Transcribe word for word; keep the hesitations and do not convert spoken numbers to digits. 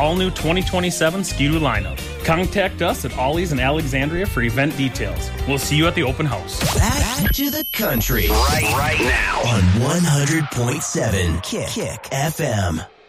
all-new twenty twenty-seven Ski-Doo lineup. Contact us at Ollie's in Alexandria for event details. We'll see you at the open house. Back to the country. Right, right now. On one hundred point seven Kick, Kick F M.